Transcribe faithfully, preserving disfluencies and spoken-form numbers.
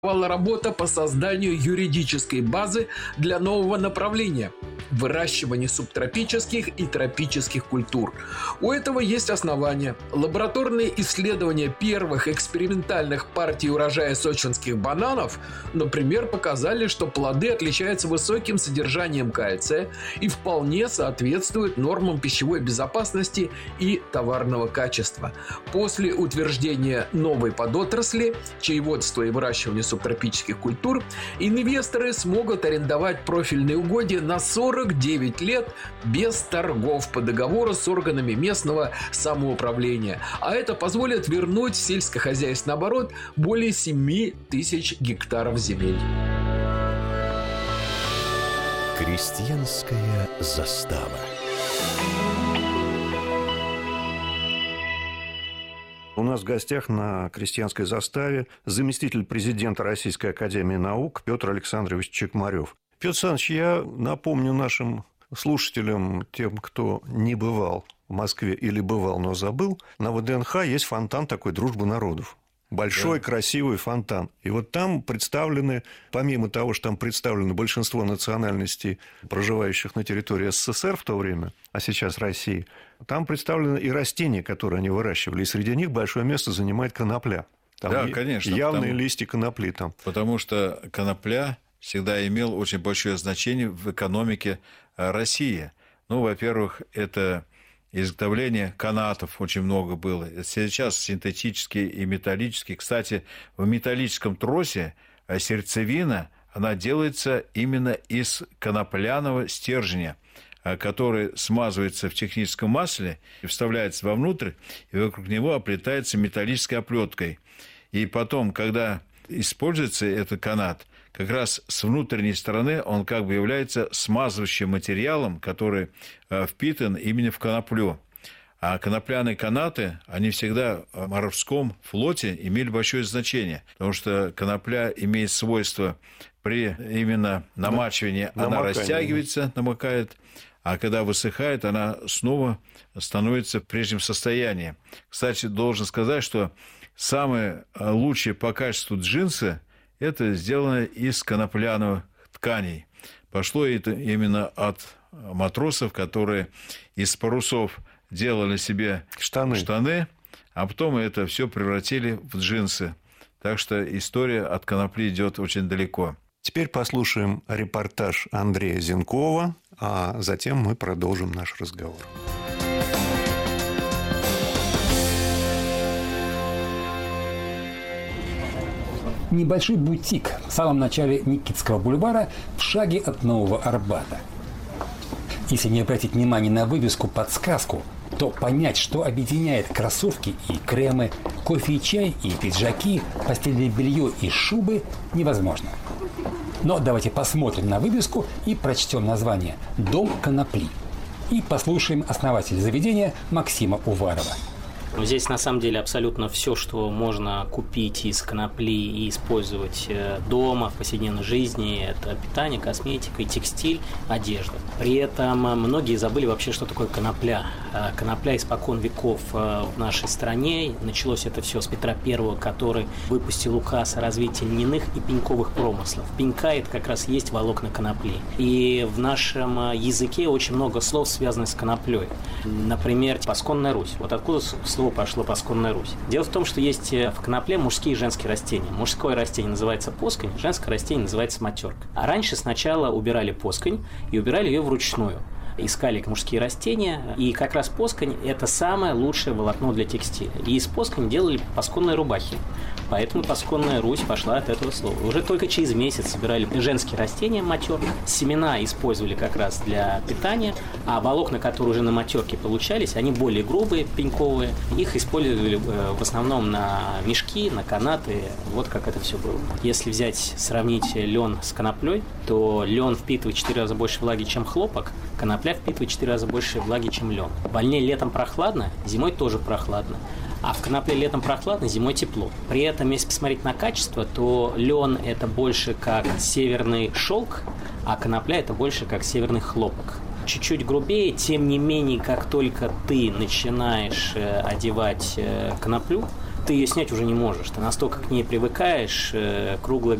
работа по созданию юридической базы для нового направления – выращивания субтропических и тропических культур. У этого есть основания. Лабораторные исследования первых экспериментальных партий урожая сочинских бананов, например, показали, что плоды отличаются высоким содержанием кальция и вполне соответствуют нормам пищевой безопасности и товарного качества. После утверждения новой подотрасли – чаеводства и выращивания субтропических культур, инвесторы смогут арендовать профильные угодья на сорок девять лет без торгов по договору с органами местного самоуправления. А это позволит вернуть в сельскохозяйственный оборот более семи тысяч гектаров земель. Крестьянская застава. У нас в гостях на крестьянской заставе заместитель президента Российской академии наук Петр Александрович Чекмарев. Петр Александрович, я напомню нашим слушателям, тем, кто не бывал в Москве или бывал, но забыл, на ВДНХ есть фонтан такой «Дружба народов». Большой, да. Красивый фонтан. И вот там представлены, помимо того, что там представлено большинство национальностей, проживающих на территории СССР в то время, а сейчас России, там представлены и растения, которые они выращивали. И среди них большое место занимает конопля. Там да, конечно. Явные потому, листья конопли там. Потому что конопля всегда имел очень большое значение в экономике России. Ну, во-первых, это изготовление канатов очень много было. Сейчас синтетические и металлические. Кстати, в металлическом тросе сердцевина, она делается именно из конопляного стержня, который смазывается в техническом масле и вставляется вовнутрь, и вокруг него оплетается металлической оплеткой. И потом, когда используется этот канат, как раз с внутренней стороны он как бы является смазывающим материалом, который впитан именно в коноплю. А конопляные канаты, они всегда в морском флоте имели большое значение, потому что конопля имеет свойство при именно намачивании, да. Она Намокание. растягивается, намокает, а когда высыхает, она снова становится в прежнем состоянии. Кстати, должен сказать, что самые лучшие по качеству джинсы – это сделано из конопляных тканей. Пошло это именно от матросов, которые из парусов делали себе штаны, штаны а потом это все превратили в джинсы. Так что история от конопли идет очень далеко. Теперь послушаем репортаж Андрея Зенкова, а затем мы продолжим наш разговор. Небольшой бутик в самом начале Никитского бульвара в шаге от Нового Арбата. Если не обратить внимание на вывеску-подсказку, то понять, что объединяет кроссовки и кремы, кофе и чай и пиджаки, постельное белье и шубы, невозможно. Но давайте посмотрим на вывеску и прочтем название «Дом конопли». И послушаем основателя заведения Максима Уварова. Здесь на самом деле абсолютно все, что можно купить из конопли и использовать дома, в повседневной жизни. Это питание, косметика, текстиль, одежда. При этом многие забыли вообще, что такое конопля. Конопля испокон веков в нашей стране. Началось это все с Петра Первого, который выпустил указ о развитии льняных и пеньковых промыслов. Пенька – это как раз есть волокна конопли. И в нашем языке очень много слов, связанных с коноплей. Например, «Пасконная Русь». Вот откуда слово пошло «Пасконная Русь». Дело в том, что есть в конопле мужские и женские растения. Мужское растение называется посконь, женское растение называется матерка. А раньше сначала убирали посконь и убирали ее вручную. Искали мужские растения, и как раз посконь – это самое лучшее волокно для текстиля. И из посконь делали пасконные рубахи. Поэтому «Пасконная Русь» пошла от этого слова. Уже только через месяц собирали женские растения матерки, семена использовали как раз для питания, а волокна, которые уже на матерке получались, они более грубые, пеньковые. Их использовали в основном на мешки, на канаты. Вот как это все было. Если взять, сравнить лен с коноплей, то лен впитывает в четыре раза больше влаги, чем хлопок, конопля впитывает в четыре раза больше влаги, чем лен. В вольне летом прохладно, зимой тоже прохладно. А в конопле летом прохладно, зимой тепло. При этом, если посмотреть на качество, то лен – это больше как северный шелк, а конопля – это больше как северный хлопок. Чуть-чуть грубее, тем не менее, как только ты начинаешь одевать коноплю, ты ее снять уже не можешь. Ты настолько к ней привыкаешь, круглые